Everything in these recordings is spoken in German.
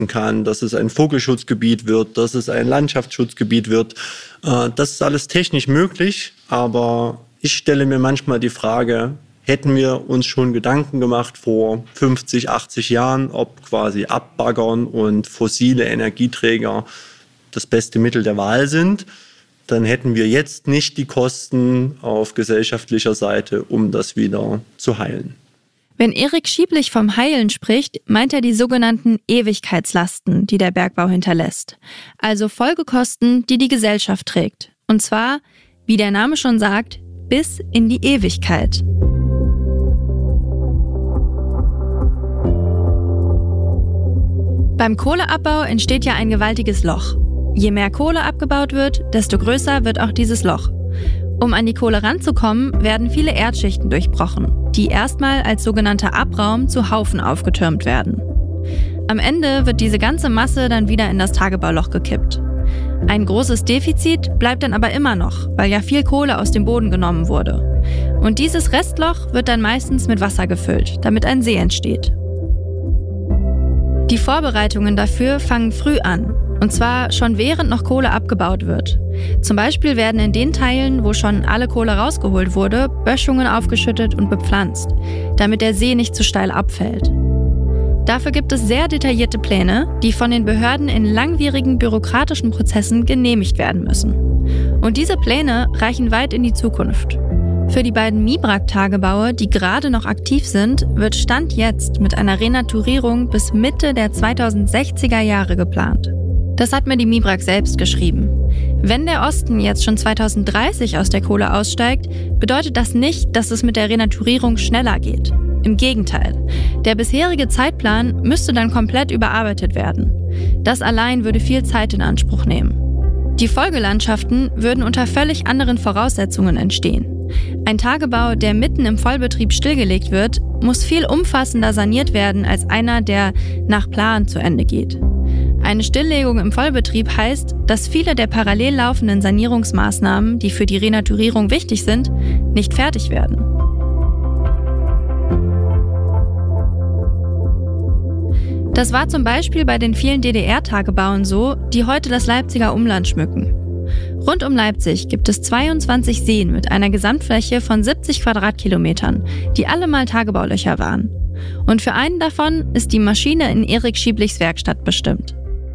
kann, dass es ein Vogelschutzgebiet wird, dass es ein Landschaftsschutzgebiet wird. Das ist alles technisch möglich, aber ich stelle mir manchmal die Frage, hätten wir uns schon Gedanken gemacht vor 50, 80 Jahren, ob quasi Abbaggern und fossile Energieträger das beste Mittel der Wahl sind, dann hätten wir jetzt nicht die Kosten auf gesellschaftlicher Seite, um das wieder zu heilen. Wenn Erik Schieblich vom Heilen spricht, meint er die sogenannten Ewigkeitslasten, die der Bergbau hinterlässt. Also Folgekosten, die die Gesellschaft trägt. Und zwar, wie der Name schon sagt, bis in die Ewigkeit. Beim Kohleabbau entsteht ja ein gewaltiges Loch. Je mehr Kohle abgebaut wird, desto größer wird auch dieses Loch. Um an die Kohle ranzukommen, werden viele Erdschichten durchbrochen, die erstmal als sogenannter Abraum zu Haufen aufgetürmt werden. Am Ende wird diese ganze Masse dann wieder in das Tagebauloch gekippt. Ein großes Defizit bleibt dann aber immer noch, weil ja viel Kohle aus dem Boden genommen wurde. Und dieses Restloch wird dann meistens mit Wasser gefüllt, damit ein See entsteht. Die Vorbereitungen dafür fangen früh an. Und zwar schon während noch Kohle abgebaut wird. Zum Beispiel werden in den Teilen, wo schon alle Kohle rausgeholt wurde, Böschungen aufgeschüttet und bepflanzt, damit der See nicht zu steil abfällt. Dafür gibt es sehr detaillierte Pläne, die von den Behörden in langwierigen bürokratischen Prozessen genehmigt werden müssen. Und diese Pläne reichen weit in die Zukunft. Für die beiden MIBRAG-Tagebaue, die gerade noch aktiv sind, wird Stand jetzt mit einer Renaturierung bis Mitte der 2060er Jahre geplant. Das hat mir die MIBRAG selbst geschrieben. Wenn der Osten jetzt schon 2030 aus der Kohle aussteigt, bedeutet das nicht, dass es mit der Renaturierung schneller geht. Im Gegenteil. Der bisherige Zeitplan müsste dann komplett überarbeitet werden. Das allein würde viel Zeit in Anspruch nehmen. Die Folgelandschaften würden unter völlig anderen Voraussetzungen entstehen. Ein Tagebau, der mitten im Vollbetrieb stillgelegt wird, muss viel umfassender saniert werden als einer, der nach Plan zu Ende geht. Eine Stilllegung im Vollbetrieb heißt, dass viele der parallel laufenden Sanierungsmaßnahmen, die für die Renaturierung wichtig sind, nicht fertig werden. Das war zum Beispiel bei den vielen DDR-Tagebauen so, die heute das Leipziger Umland schmücken. Rund um Leipzig gibt es 22 Seen mit einer Gesamtfläche von 70 Quadratkilometern, die alle mal Tagebaulöcher waren. Und für einen davon ist die Maschine in Erik Schieblichs Werkstatt bestimmt.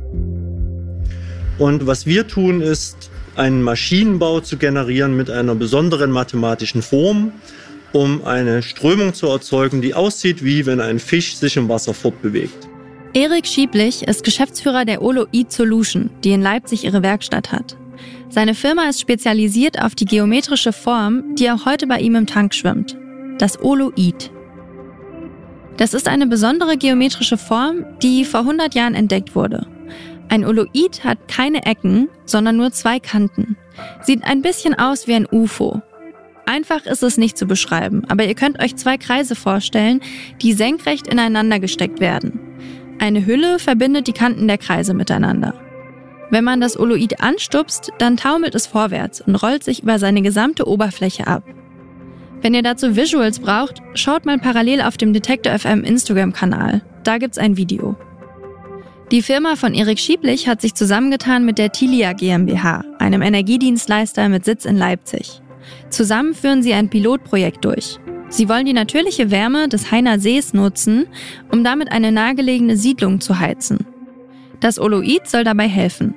Und was wir tun, ist, einen Maschinenbau zu generieren mit einer besonderen mathematischen Form, um eine Strömung zu erzeugen, die aussieht, wie wenn ein Fisch sich im Wasser fortbewegt. Erik Schieblich ist Geschäftsführer der Oloid Solution, die in Leipzig ihre Werkstatt hat. Seine Firma ist spezialisiert auf die geometrische Form, die auch heute bei ihm im Tank schwimmt. Das Oloid. Das ist eine besondere geometrische Form, die vor 100 Jahren entdeckt wurde. Ein Oloid hat keine Ecken, sondern nur 2 Kanten. Sieht ein bisschen aus wie ein UFO. Einfach ist es nicht zu beschreiben, aber ihr könnt euch 2 Kreise vorstellen, die senkrecht ineinander gesteckt werden. Eine Hülle verbindet die Kanten der Kreise miteinander. Wenn man das Oloid anstupst, dann taumelt es vorwärts und rollt sich über seine gesamte Oberfläche ab. Wenn ihr dazu Visuals braucht, schaut mal parallel auf dem Detektor FM Instagram-Kanal. Da gibt's ein Video. Die Firma von Erik Schieblich hat sich zusammengetan mit der Tilia GmbH, einem Energiedienstleister mit Sitz in Leipzig. Zusammen führen sie ein Pilotprojekt durch. Sie wollen die natürliche Wärme des Hainer Sees nutzen, um damit eine nahegelegene Siedlung zu heizen. Das Oloid soll dabei helfen.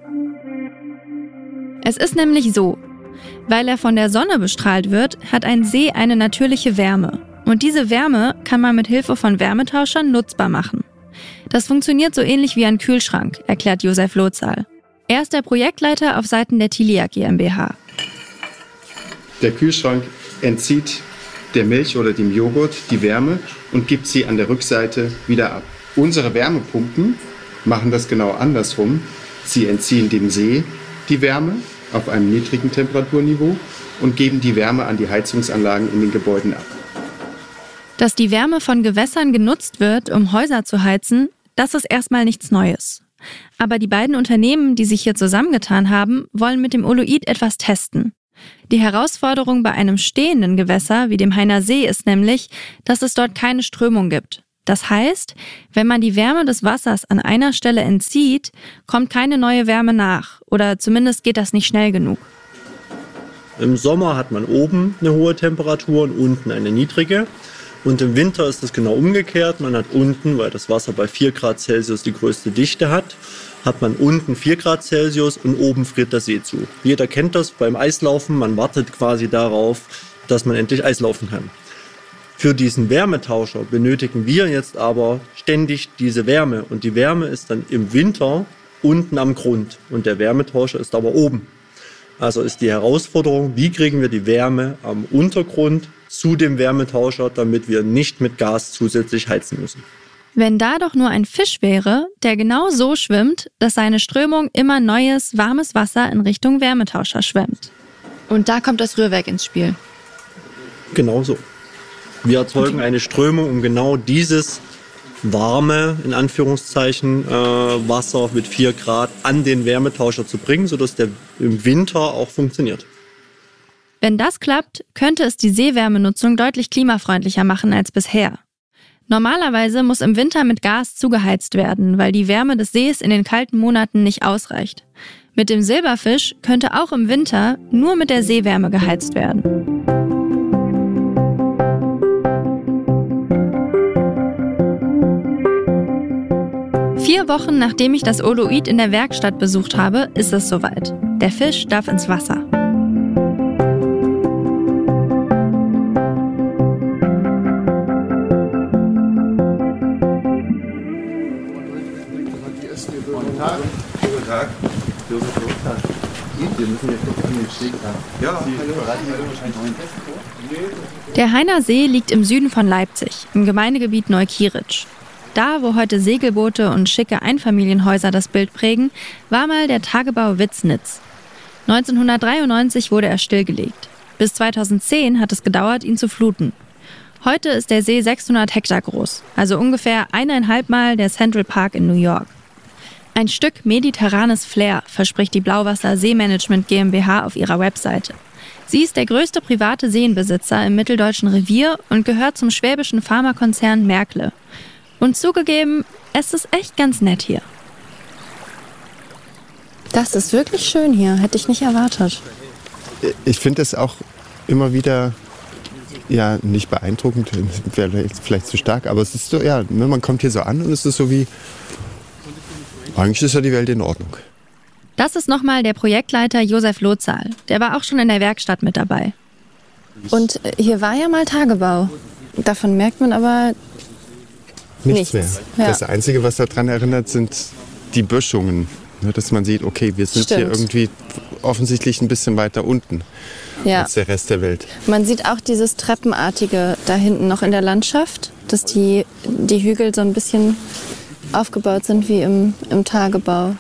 Es ist nämlich so, weil er von der Sonne bestrahlt wird, hat ein See eine natürliche Wärme. Und diese Wärme kann man mit Hilfe von Wärmetauschern nutzbar machen. Das funktioniert so ähnlich wie ein Kühlschrank, erklärt Josef Lozahl. Er ist der Projektleiter auf Seiten der Tilia GmbH. Der Kühlschrank entzieht der Milch oder dem Joghurt die Wärme und gibt sie an der Rückseite wieder ab. Unsere Wärmepumpen machen das genau andersrum. Sie entziehen dem See die Wärme auf einem niedrigen Temperaturniveau und geben die Wärme an die Heizungsanlagen in den Gebäuden ab. Dass die Wärme von Gewässern genutzt wird, um Häuser zu heizen, das ist erstmal nichts Neues. Aber die beiden Unternehmen, die sich hier zusammengetan haben, wollen mit dem Oloid etwas testen. Die Herausforderung bei einem stehenden Gewässer wie dem Hainer See ist nämlich, dass es dort keine Strömung gibt. Das heißt, wenn man die Wärme des Wassers an einer Stelle entzieht, kommt keine neue Wärme nach. Oder zumindest geht das nicht schnell genug. Im Sommer hat man oben eine hohe Temperatur und unten eine niedrige. Und im Winter ist das genau umgekehrt. Man hat unten, weil das Wasser bei 4 Grad Celsius die größte Dichte hat, hat man unten 4 Grad Celsius und oben friert der See zu. Jeder kennt das beim Eislaufen. Man wartet quasi darauf, dass man endlich Eislaufen kann. Für diesen Wärmetauscher benötigen wir jetzt aber ständig diese Wärme. Und die Wärme ist dann im Winter unten am Grund. Und der Wärmetauscher ist aber oben. Also ist die Herausforderung, wie kriegen wir die Wärme am Untergrund zu dem Wärmetauscher, damit wir nicht mit Gas zusätzlich heizen müssen. Wenn da doch nur ein Fisch wäre, der genau so schwimmt, dass seine Strömung immer neues, warmes Wasser in Richtung Wärmetauscher schwemmt. Und da kommt das Rührwerk ins Spiel. Genau so. Wir erzeugen eine Strömung, um genau dieses warme, in Anführungszeichen, Wasser mit 4 Grad an den Wärmetauscher zu bringen, sodass der im Winter auch funktioniert. Wenn das klappt, könnte es die Seewärmenutzung deutlich klimafreundlicher machen als bisher. Normalerweise muss im Winter mit Gas zugeheizt werden, weil die Wärme des Sees in den kalten Monaten nicht ausreicht. Mit dem Silberfisch könnte auch im Winter nur mit der Seewärme geheizt werden. Vier Wochen nachdem ich das Oluit in der Werkstatt besucht habe, ist es soweit. Der Fisch darf ins Wasser. Guten Tag. Wir müssen jetzt kurz an den Steg ran. Ja, Der Hainer See liegt im Süden von Leipzig, im Gemeindegebiet Neukirch. Da, wo heute Segelboote und schicke Einfamilienhäuser das Bild prägen, war mal der Tagebau Witznitz. 1993 wurde er stillgelegt. Bis 2010 hat es gedauert, ihn zu fluten. Heute ist der See 600 Hektar groß, also ungefähr 1,5 Mal der Central Park in New York. Ein Stück mediterranes Flair verspricht die Blauwasser Seemanagement GmbH auf ihrer Webseite. Sie ist der größte private Seenbesitzer im mitteldeutschen Revier und gehört zum schwäbischen Pharmakonzern Märkle. Und zugegeben, es ist echt ganz nett hier. Das ist wirklich schön hier, hätte ich nicht erwartet. Ich finde es auch immer wieder, ja, nicht beeindruckend, wäre vielleicht zu stark, aber es ist so, ja, man kommt hier so an und es ist so wie, eigentlich ist ja die Welt in Ordnung. Das ist nochmal der Projektleiter Josef Lotzahl. Der war auch schon in der Werkstatt mit dabei. Und hier war ja mal Tagebau. Davon merkt man aber nichts mehr. Ja. Das Einzige, was daran erinnert, sind die Böschungen. Dass man sieht, okay, wir sind hier irgendwie offensichtlich ein bisschen weiter unten als der Rest der Welt. Man sieht auch dieses Treppenartige da hinten noch in der Landschaft, dass die Hügel so ein bisschen aufgebaut sind wie im Tagebau.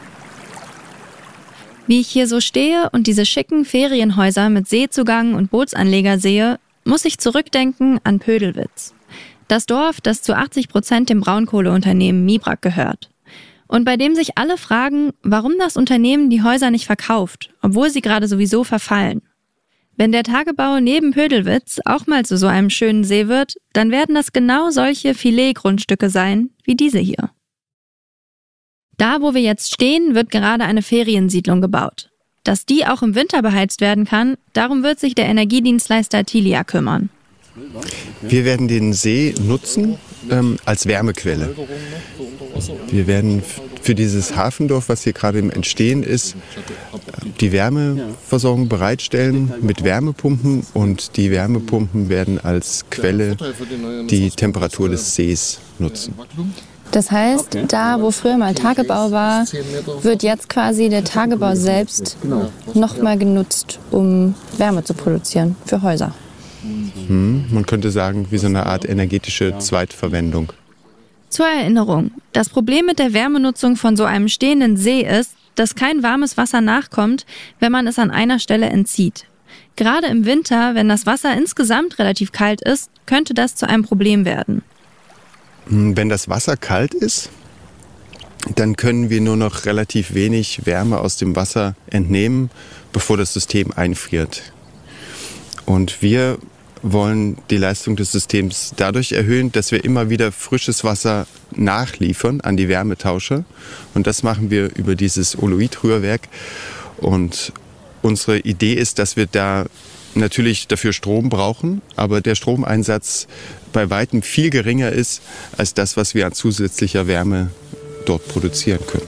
Wie ich hier so stehe und diese schicken Ferienhäuser mit Seezugang und Bootsanleger sehe, muss ich zurückdenken an Pödelwitz. Das Dorf, das zu 80% dem Braunkohleunternehmen Mibrak gehört. Und bei dem sich alle fragen, warum das Unternehmen die Häuser nicht verkauft, obwohl sie gerade sowieso verfallen. Wenn der Tagebau neben Pödelwitz auch mal zu so einem schönen See wird, dann werden das genau solche Filetgrundstücke sein, wie diese hier. Da, wo wir jetzt stehen, wird gerade eine Feriensiedlung gebaut. Dass die auch im Winter beheizt werden kann, darum wird sich der Energiedienstleister Tilia kümmern. Wir werden den See nutzen als Wärmequelle. Wir werden für dieses Hafendorf, was hier gerade im Entstehen ist, die Wärmeversorgung bereitstellen mit Wärmepumpen und die Wärmepumpen werden als Quelle die Temperatur des Sees nutzen. Das heißt, da wo früher mal Tagebau war, wird jetzt quasi der Tagebau selbst nochmal genutzt, um Wärme zu produzieren für Häuser. Man könnte sagen, wie so eine Art energetische Zweitverwendung. Zur Erinnerung, das Problem mit der Wärmenutzung von so einem stehenden See ist, dass kein warmes Wasser nachkommt, wenn man es an einer Stelle entzieht. Gerade im Winter, wenn das Wasser insgesamt relativ kalt ist, könnte das zu einem Problem werden. Wenn das Wasser kalt ist, dann können wir nur noch relativ wenig Wärme aus dem Wasser entnehmen, bevor das System einfriert. Und wir wollen die Leistung des Systems dadurch erhöhen, dass wir immer wieder frisches Wasser nachliefern an die Wärmetauscher. Und das machen wir über dieses Oluit-Rührwerk. Und unsere Idee ist, dass wir da natürlich dafür Strom brauchen, aber der Stromeinsatz bei weitem viel geringer ist als das, was wir an zusätzlicher Wärme dort produzieren können.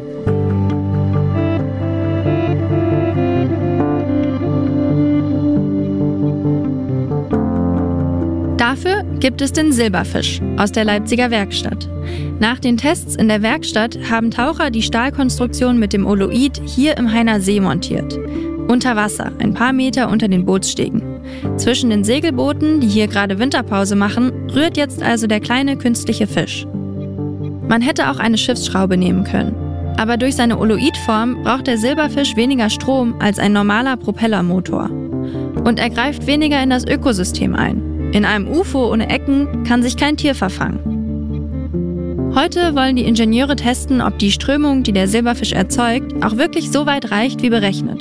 Dafür gibt es den Silberfisch aus der Leipziger Werkstatt. Nach den Tests in der Werkstatt haben Taucher die Stahlkonstruktion mit dem Oluit hier im Hainer See montiert. Unter Wasser, ein paar Meter unter den Bootsstegen. Zwischen den Segelbooten, die hier gerade Winterpause machen, rührt jetzt also der kleine künstliche Fisch. Man hätte auch eine Schiffsschraube nehmen können. Aber durch seine Oluit-Form braucht der Silberfisch weniger Strom als ein normaler Propellermotor. Und er greift weniger in das Ökosystem ein. In einem UFO ohne Ecken kann sich kein Tier verfangen. Heute wollen die Ingenieure testen, ob die Strömung, die der Silberfisch erzeugt, auch wirklich so weit reicht wie berechnet.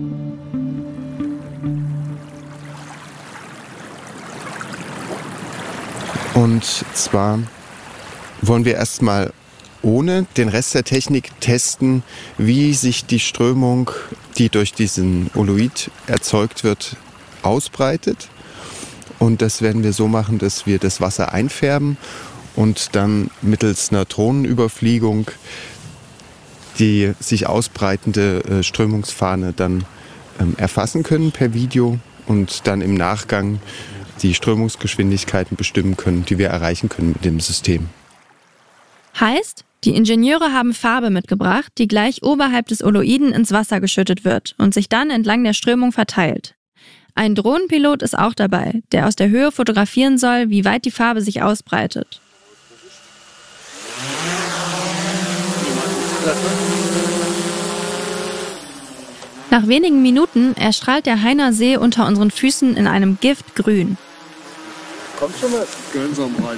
Und zwar wollen wir erstmal ohne den Rest der Technik testen, wie sich die Strömung, die durch diesen Oluit erzeugt wird, ausbreitet. Und das werden wir so machen, dass wir das Wasser einfärben und dann mittels Neutronenüberfliegung die sich ausbreitende Strömungsfahne dann erfassen können per Video und dann im Nachgang die Strömungsgeschwindigkeiten bestimmen können, die wir erreichen können mit dem System. Heißt, die Ingenieure haben Farbe mitgebracht, die gleich oberhalb des Oluiden ins Wasser geschüttet wird und sich dann entlang der Strömung verteilt. Ein Drohnenpilot ist auch dabei, der aus der Höhe fotografieren soll, wie weit die Farbe sich ausbreitet. Nach wenigen Minuten erstrahlt der Hainer See unter unseren Füßen in einem Giftgrün. Kommt schon mal. Gehören Sie rein.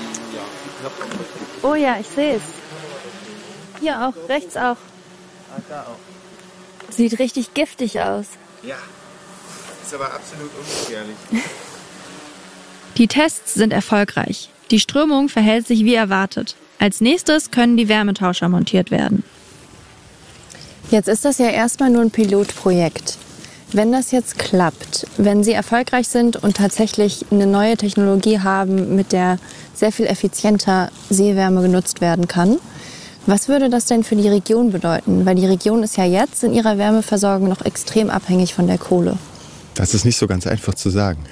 Oh ja, ich sehe es. Hier auch, rechts auch. Da auch. Sieht richtig giftig aus. Ja, ist aber absolut ungefährlich. Die Tests sind erfolgreich. Die Strömung verhält sich wie erwartet. Als nächstes können die Wärmetauscher montiert werden. Jetzt ist das ja erstmal nur ein Pilotprojekt. Wenn das jetzt klappt, wenn Sie erfolgreich sind und tatsächlich eine neue Technologie haben, mit der sehr viel effizienter Seewärme genutzt werden kann, was würde das denn für die Region bedeuten? Weil die Region ist ja jetzt in ihrer Wärmeversorgung noch extrem abhängig von der Kohle. Das ist nicht so ganz einfach zu sagen.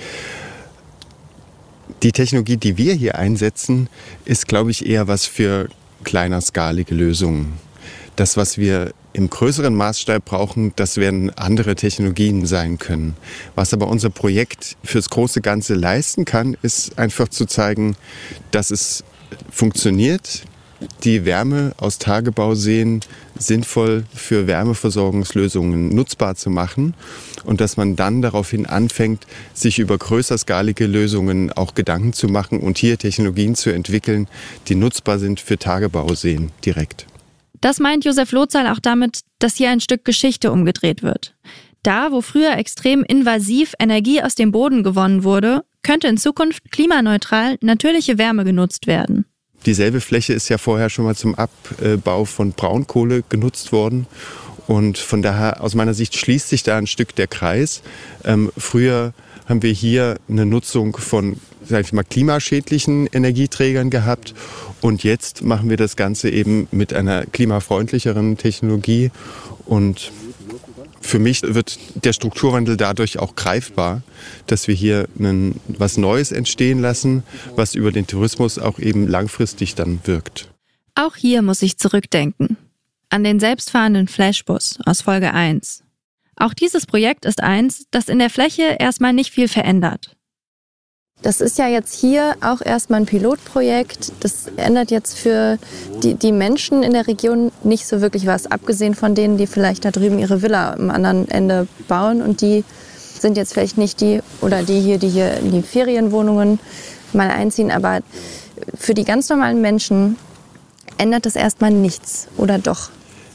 Die Technologie, die wir hier einsetzen, ist, glaube ich, eher was für kleinerskalige Lösungen. Das, was wir im größeren Maßstab brauchen, das werden andere Technologien sein können. Was aber unser Projekt fürs große Ganze leisten kann, ist einfach zu zeigen, dass es funktioniert, die Wärme aus Tagebauseen sinnvoll für Wärmeversorgungslösungen nutzbar zu machen und dass man dann daraufhin anfängt, sich über größerskalige Lösungen auch Gedanken zu machen und hier Technologien zu entwickeln, die nutzbar sind für Tagebauseen direkt. Das meint Josef Lotsahl auch damit, dass hier ein Stück Geschichte umgedreht wird. Da, wo früher extrem invasiv Energie aus dem Boden gewonnen wurde, könnte in Zukunft klimaneutral natürliche Wärme genutzt werden. Dieselbe Fläche ist ja vorher schon mal zum Abbau von Braunkohle genutzt worden. Und von daher, aus meiner Sicht, schließt sich da ein Stück der Kreis. Früher haben wir hier eine Nutzung von, sag ich mal, klimaschädlichen Energieträgern gehabt. Und jetzt machen wir das Ganze eben mit einer klimafreundlicheren Technologie. Und für mich wird der Strukturwandel dadurch auch greifbar, dass wir hier was Neues entstehen lassen, was über den Tourismus auch eben langfristig dann wirkt. Auch hier muss ich zurückdenken. An den selbstfahrenden Flashbus aus Folge 1. Auch dieses Projekt ist eins, das in der Fläche erstmal nicht viel verändert. Das ist ja jetzt hier auch erstmal ein Pilotprojekt. Das ändert jetzt für die Menschen in der Region nicht so wirklich was, abgesehen von denen, die vielleicht da drüben ihre Villa am anderen Ende bauen. Und die sind jetzt vielleicht nicht die hier in die Ferienwohnungen mal einziehen. Aber für die ganz normalen Menschen ändert das erstmal nichts, oder doch?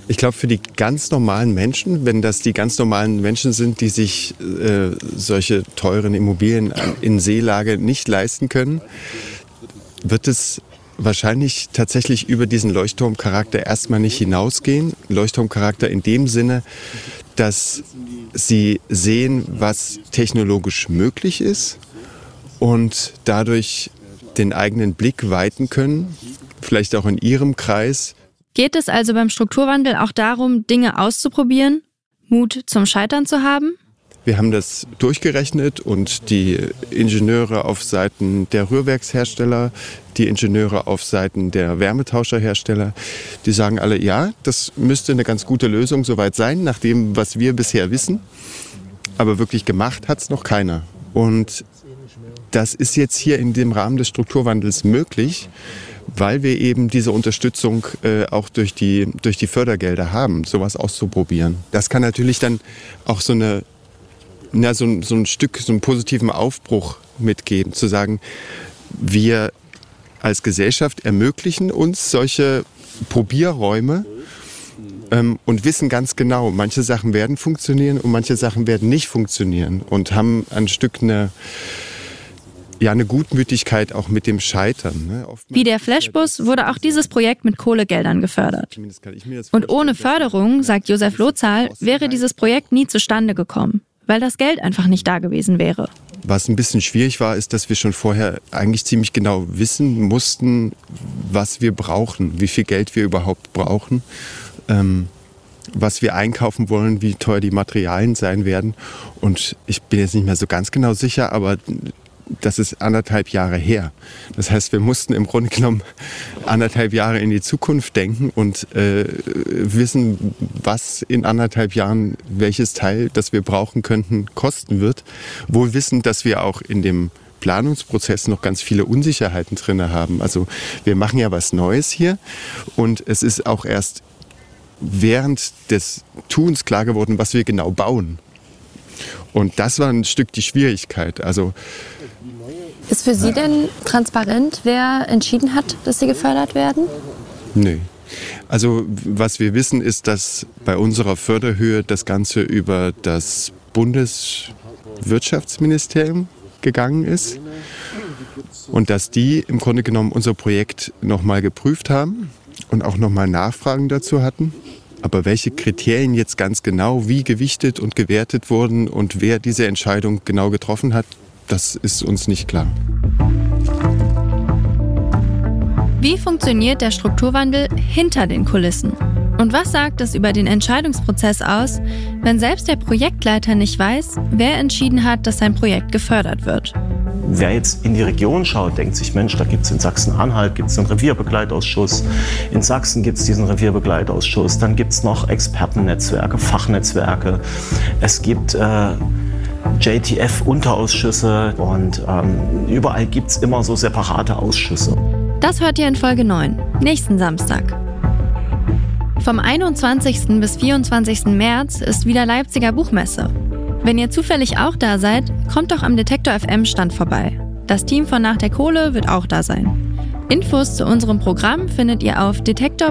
Ich glaube, für die ganz normalen Menschen, wenn das die ganz normalen Menschen sind, die sich solche teuren Immobilien in Seelage nicht leisten können, wird es wahrscheinlich tatsächlich über diesen Leuchtturmcharakter erstmal nicht hinausgehen. Leuchtturmcharakter in dem Sinne, dass sie sehen, was technologisch möglich ist und dadurch den eigenen Blick weiten können, vielleicht auch in ihrem Kreis. Geht es also beim Strukturwandel auch darum, Dinge auszuprobieren, Mut zum Scheitern zu haben? Wir haben das durchgerechnet und die Ingenieure auf Seiten der Rührwerkshersteller, die Ingenieure auf Seiten der Wärmetauscherhersteller, die sagen alle, ja, das müsste eine ganz gute Lösung soweit sein, nach dem, was wir bisher wissen. Aber wirklich gemacht hat es noch keiner. Und das ist jetzt hier in dem Rahmen des Strukturwandels möglich, weil wir eben diese Unterstützung auch durch die Fördergelder haben, sowas auszuprobieren. Das kann natürlich dann auch so ein Stück, so einen positiven Aufbruch mitgeben, zu sagen, wir als Gesellschaft ermöglichen uns solche Probierräume und wissen ganz genau, manche Sachen werden funktionieren und manche Sachen werden nicht funktionieren und haben ein Stück eine Gutmütigkeit auch mit dem Scheitern. Ne? Wie der Flashbus wurde auch dieses Projekt mit Kohlegeldern gefördert. Und ohne Förderung, sagt Josef Lozahl, wäre dieses Projekt nie zustande gekommen, weil das Geld einfach nicht da gewesen wäre. Was ein bisschen schwierig war, ist, dass wir schon vorher eigentlich ziemlich genau wissen mussten, was wir brauchen, wie viel Geld wir überhaupt brauchen, was wir einkaufen wollen, wie teuer die Materialien sein werden. Und ich bin jetzt nicht mehr so ganz genau sicher, aber das ist 1,5 Jahre her. Das heißt, wir mussten im Grunde genommen 1,5 Jahre in die Zukunft denken und wissen, was in 1,5 Jahren welches Teil, das wir brauchen könnten, kosten wird. Wohl wissen, dass wir auch in dem Planungsprozess noch ganz viele Unsicherheiten drin haben. Also wir machen ja was Neues hier und es ist auch erst während des Tuns klar geworden, was wir genau bauen. Und das war ein Stück die Schwierigkeit. Also ist für Sie denn transparent, wer entschieden hat, dass Sie gefördert werden? Nö. Also was wir wissen, ist, dass bei unserer Förderhöhe das Ganze über das Bundeswirtschaftsministerium gegangen ist und dass die im Grunde genommen unser Projekt nochmal geprüft haben und auch nochmal Nachfragen dazu hatten. Aber welche Kriterien jetzt ganz genau wie gewichtet und gewertet wurden und wer diese Entscheidung genau getroffen hat, das ist uns nicht klar. Wie funktioniert der Strukturwandel hinter den Kulissen? Und was sagt es über den Entscheidungsprozess aus, wenn selbst der Projektleiter nicht weiß, wer entschieden hat, dass sein Projekt gefördert wird? Wer jetzt in die Region schaut, denkt sich, Mensch, da gibt es in Sachsen-Anhalt einen Revierbegleitausschuss, in Sachsen gibt es diesen Revierbegleitausschuss, dann gibt es noch Expertennetzwerke, Fachnetzwerke, es gibt JTF-Unterausschüsse und überall gibt es immer so separate Ausschüsse. Das hört ihr in Folge 9, nächsten Samstag. Vom 21. bis 24. März ist wieder Leipziger Buchmesse. Wenn ihr zufällig auch da seid, kommt doch am Detektor FM Stand vorbei. Das Team von Nach der Kohle wird auch da sein. Infos zu unserem Programm findet ihr auf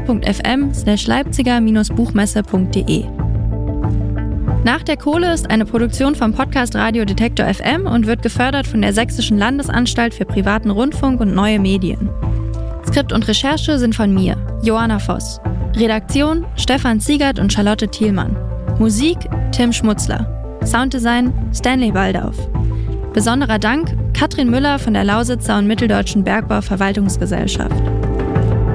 detektor.fm/leipziger-buchmesse.de. Nach der Kohle ist eine Produktion vom Podcast Radio Detektor FM und wird gefördert von der Sächsischen Landesanstalt für privaten Rundfunk und neue Medien. Skript und Recherche sind von mir, Johanna Voss. Redaktion Stefan Ziegert und Charlotte Thielmann. Musik Tim Schmutzler. Sounddesign Stanley Baldauf. Besonderer Dank Katrin Müller von der Lausitzer und Mitteldeutschen Bergbau-Verwaltungsgesellschaft.